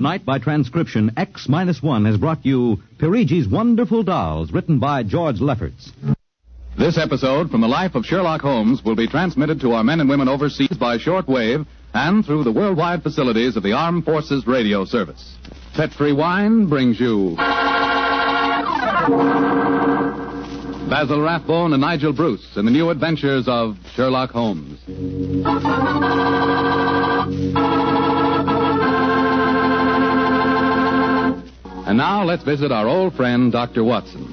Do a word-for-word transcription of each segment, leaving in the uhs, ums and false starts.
tonight by transcription, X minus one has brought you Perigi's Wonderful Dolls, written by George Lefferts. This episode from the life of Sherlock Holmes will be transmitted to our men and women overseas by shortwave and through the worldwide facilities of the Armed Forces Radio Service. Petri Wine brings you Basil Rathbone and Nigel Bruce in the new adventures of Sherlock Holmes. And now let's visit our old friend, Doctor Watson.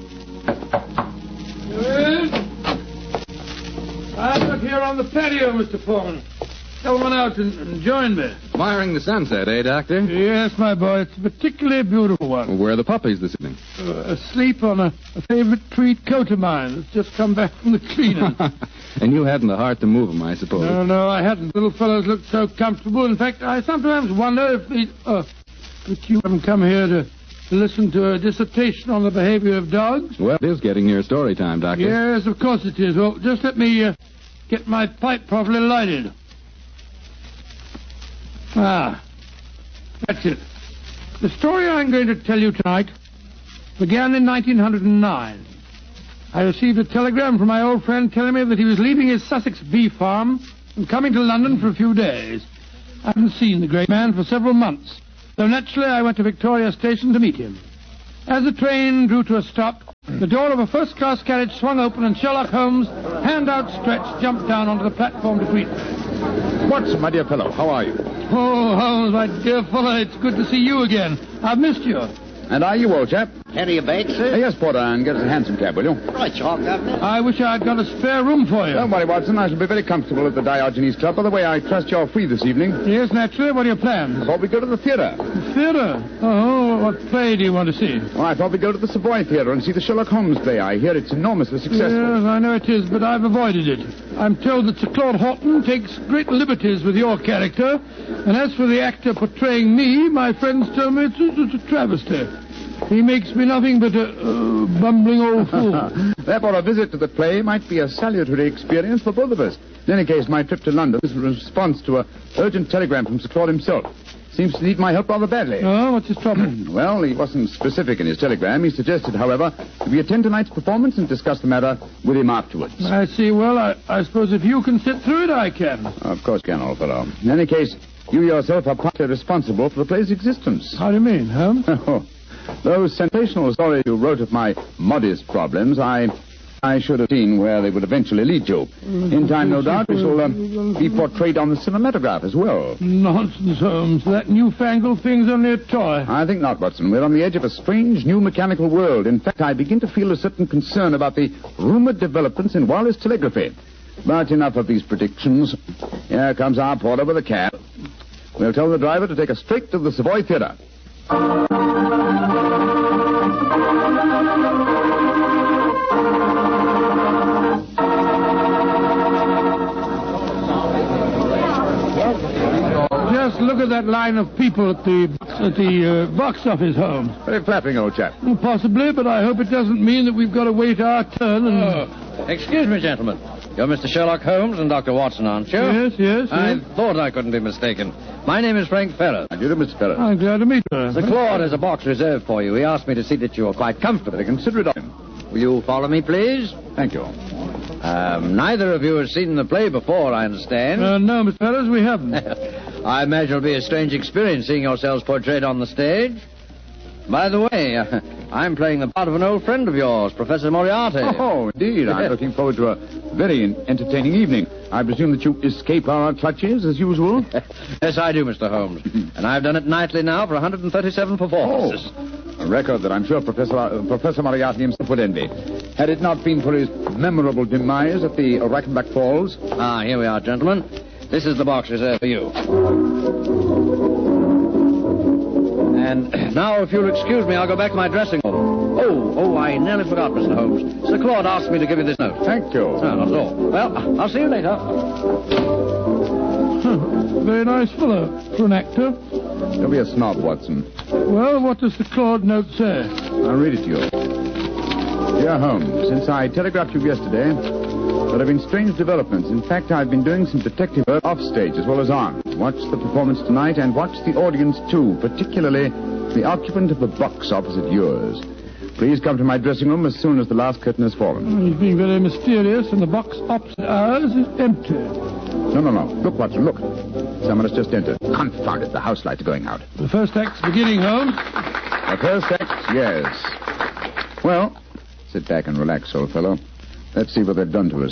I'm out here on the patio, Mister Foreman. Come on out and, and join me. Admiring the sunset, eh, Doctor? Yes, my boy. It's a particularly beautiful one. Well, where are the puppies this evening? Uh, asleep on a, a favorite treat coat of mine that's just come back from the cleaner. And you hadn't the heart to move them, I suppose. No, no, I hadn't. Little fellows looked so comfortable. In fact, I sometimes wonder if they... Uh, that you haven't come here to listen to a dissertation on the behavior of dogs. Well, it is getting near story time, Doctor. Yes, of course it is. Well, just let me uh, get my pipe properly lighted. Ah, that's it. The story I'm going to tell you tonight began in nineteen oh nine. I received a telegram from my old friend telling me that he was leaving his Sussex bee farm and coming to London for a few days. I haven't seen the great man for several months, though naturally I went to Victoria Station to meet him. As the train drew to a stop, the door of a first-class carriage swung open and Sherlock Holmes, hand outstretched, jumped down onto the platform to greet me. Watson, my dear fellow, how are you? Oh, Holmes, my dear fellow, it's good to see you again. I've missed you. And are you, old chap? Carry a bag, sir? Uh, yes, Porter, and get us a hansom cab, will you? Right, Chalk, Governor. I wish I'd got a spare room for you. Don't worry, Watson. I shall be very comfortable at the Diogenes Club. By the way, I trust you're free this evening. Yes, naturally. What are your plans? I thought we'd go to the theatre. The theatre? Oh, what play do you want to see? Well, I thought we'd go to the Savoy Theatre and see the Sherlock Holmes play. I hear it's enormously successful. Yes, I know it is, but I've avoided it. I'm told that Sir Claude Horton takes great liberties with your character, and as for the actor portraying me, my friends tell me it's a, it's a travesty. He makes me nothing but a uh, bumbling old fool. Therefore, a visit to the play might be a salutary experience for both of us. In any case, my trip to London is a response to an urgent telegram from Sir Claude himself. Seems to need my help rather badly. Oh, what's his trouble? Well, he wasn't specific in his telegram. He suggested, however, that we attend tonight's performance and discuss the matter with him afterwards. I see. Well, I, I suppose if you can sit through it, I can. Of course can, old fellow. In any case, you yourself are partly responsible for the play's existence. How do you mean, Holmes? Oh. Those sensational stories you wrote of my modest problems, I I should have seen where they would eventually lead you. In time, no doubt, we shall um, be portrayed on the cinematograph as well. Nonsense, Holmes. That newfangled thing's only a toy. I think not, Watson. We're on the edge of a strange new mechanical world. In fact, I begin to feel a certain concern about the rumored developments in wireless telegraphy. But enough of these predictions. Here comes our porter with a cab. We'll tell the driver to take us straight to the Savoy Theatre. Just look at that line of people at the at the uh, box office, Holmes. Very flattering, old chap. Well, possibly, but I hope it doesn't mean that we've got to wait our turn and... Oh, excuse me, gentlemen. You're Mister Sherlock Holmes and Doctor Watson, aren't you? Yes, yes, I yes. thought I couldn't be mistaken. My name is Frank Ferris. I do, Mister Ferris. I'm glad to meet you. Sir Claude has a box reserved for you. He asked me to see that you are quite comfortable. Very considerate of him. Will you follow me, please? Thank you. Um, neither of you has seen the play before, I understand. Uh, no, Mister Ferris, we haven't. I imagine it'll be a strange experience seeing yourselves portrayed on the stage. By the way, uh, I'm playing the part of an old friend of yours, Professor Moriarty. Oh, indeed. I'm looking forward to a very entertaining evening. I presume that you escape our clutches, as usual? Yes, I do, Mister Holmes. And I've done it nightly now for one hundred thirty-seven performances. Oh, a record that I'm sure Professor uh, Professor Moriarty himself would envy. Had it not been for his memorable demise at the Rackenback Falls. Ah, here we are, gentlemen. This is the box reserved for you. And now, if you'll excuse me, I'll go back to my dressing room. Oh, oh, I nearly forgot, Mister Holmes. Sir Claude asked me to give you this note. Thank you. No, not at all. Well, I'll see you later. Huh, very nice fellow for an actor. Don't be a snob, Watson. Well, what does the Claude note say? I'll read it to you. Dear Holmes, since I telegraphed you yesterday, there have been strange developments. In fact, I've been doing some detective work off stage as well as on. Watch the performance tonight and watch the audience, too, particularly the occupant of the box opposite yours. Please come to my dressing room as soon as the last curtain has fallen. He's being very mysterious, and the box opposite ours is empty. No, no, no. Look, Watson, look. Someone has just entered. Confound it, the house lights are going out. The first act's beginning, Holmes. The first act, yes. Well, sit back and relax, old fellow. Let's see what they've done to us.